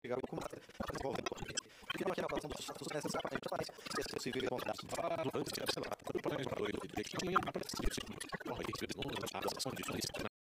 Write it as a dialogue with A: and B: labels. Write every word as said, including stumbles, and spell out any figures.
A: chegar com uma desenvolvendo porque não é uma relação dos status necessariamente aparece se possível e vontade para durante a semana quando o planejador ele que tinha para decidir se corre que não as condições